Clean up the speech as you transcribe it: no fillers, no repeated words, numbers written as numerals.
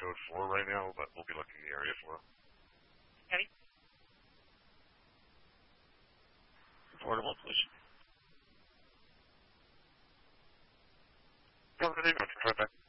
code 4 right now, but we'll be looking in the area for it. Okay. Affordable, please. Go ahead, try back.